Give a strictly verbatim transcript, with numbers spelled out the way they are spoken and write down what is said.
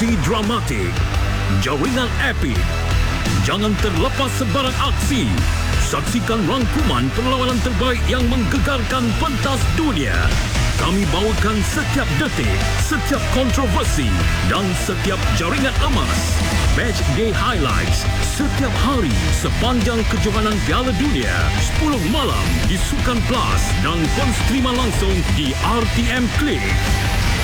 aksi dramatik, jaringan epik. Jangan terlepas sebarang aksi. Saksikan rangkuman perlawanan terbaik yang menggegarkan pentas dunia. Kami bawakan setiap detik, setiap kontroversi dan setiap jaringan emas. Match Day Highlights setiap hari sepanjang kejohanan Piala Dunia. sepuluh malam di Sukan Plus dan pon streama langsung di R T M Click.